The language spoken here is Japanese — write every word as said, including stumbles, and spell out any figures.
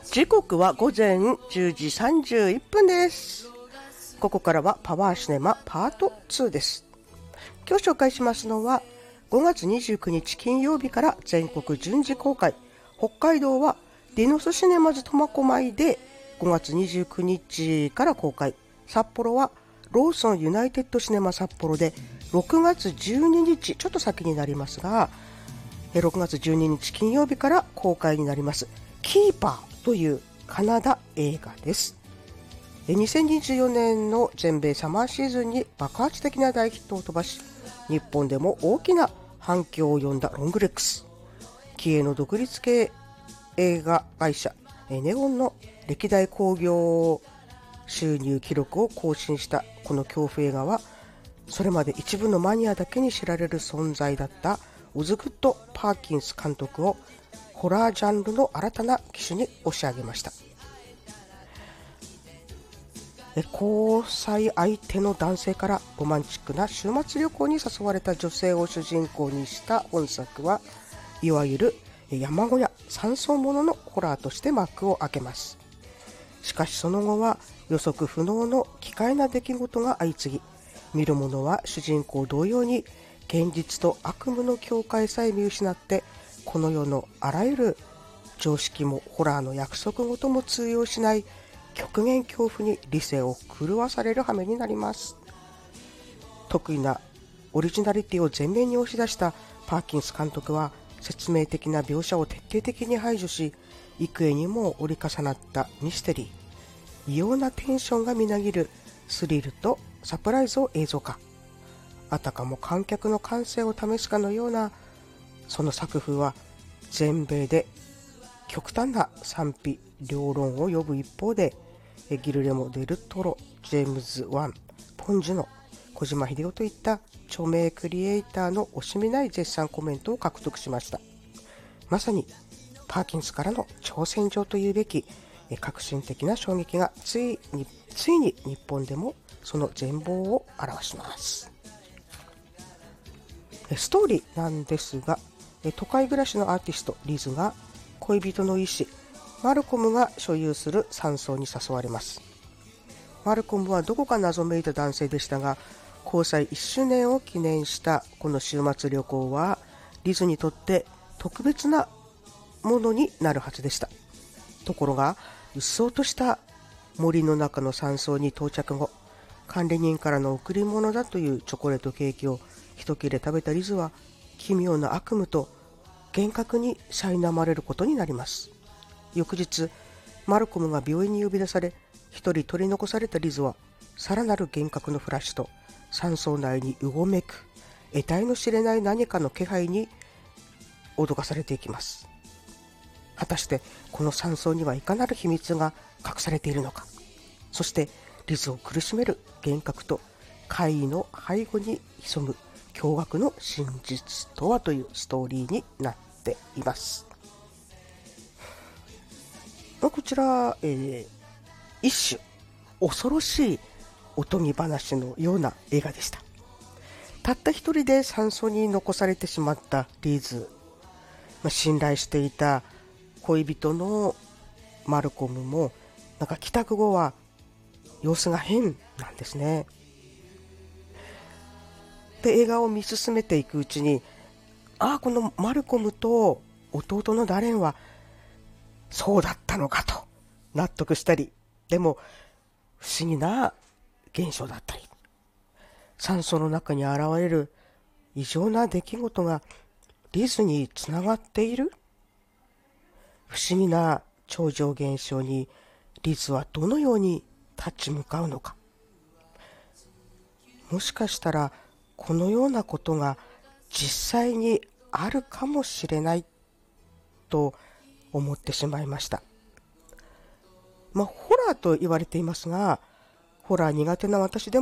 時刻は午前じゅうじさんじゅういっぷんです。ここからはパワーシネマパートツーです。今日紹介しますのはごがつにじゅうくにち金曜日から全国順次公開。北海道はディノスシネマズ苫小牧でごがつにじゅうくにちから公開。札幌はローソンユナイテッドシネマ札幌でろくがつじゅうににち、ちょっと先になりますが、ろくがつじゅうににち金曜日から公開になりますキーパーというカナダ映画です。にせんにじゅうよねんの全米サマーシーズンに爆発的な大ヒットを飛ばし、日本でも大きな反響を呼んだロングレックス、気鋭の独立系映画会社ネオンの歴代興行収入記録を更新したこの恐怖映画は、それまで一部のマニアだけに知られる存在だったオズグッド・パーキンス監督をホラージャンルの新たな機種に押し上げました。交際相手の男性からロマンチックな週末旅行に誘われた女性を主人公にした本作は、いわゆる山小屋山荘もののホラーとして幕を開けます。しかしその後は予測不能の奇怪な出来事が相次ぎ、見る者は主人公同様に現実と悪夢の境界さえ見失って、この世のあらゆる常識もホラーの約束事も通用しない極限恐怖に理性を狂わされる羽目になります。得意なオリジナリティを前面に押し出したパーキンス監督は、説明的な描写を徹底的に排除し、幾重にも折り重なったミステリー、異様なテンションがみなぎるスリルとサプライズを映像化。あたかも観客の感性を試すかのようなその作風は、全米で極端な賛否両論を呼ぶ一方で、ギルレモ・デルトロ、ジェームズ・ワン、ポンジュノ、小島秀夫といった著名クリエイターの惜しみない絶賛コメントを獲得しました。まさにパーキンスからの挑戦状というべき革新的な衝撃がついについに日本でもその全貌を表します。ストーリーなんですが、都会暮らしのアーティストリズが恋人の医師マルコムが所有する山荘に誘われます。マルコムはどこか謎めいた男性でしたが、交際いっしゅうねんを記念したこの週末旅行はリズにとって特別なものになるはずでした。ところが、うっそうとした森の中の山荘に到着後、管理人からの贈り物だというチョコレートケーキを一切れ食べたリズは、奇妙な悪夢と幻覚に苛まれることになります。翌日、マルコムが病院に呼び出され、一人取り残されたリズは、さらなる幻覚のフラッシュと山荘内にうごめく得体の知れない何かの気配に脅かされていきます。果たしてこの山荘にはいかなる秘密が隠されているのか。そしてリズを苦しめる幻覚と怪異の背後に潜む驚愕の真実とはというストーリーになっています。こちら、えー、一種恐ろしいおとぎ話のような映画でした。たった一人で山荘に残されてしまったリズ、まあ、信頼していた恋人のマルコムもなんか帰宅後は様子が変なんですね。で、映画を見進めていくうちに、ああ、このマルコムと弟のダレンはそうだったのかと納得したり、でも不思議な現象だったり、山荘の中に現れる異常な出来事がリズにつながっている。不思議な超常現象にリズはどのように立ち向かうのか。もしかしたらこのようなことが実際にあるかもしれないと思ってしまいました。まあ、ホラーと言われていますが、ホラー苦手な私でも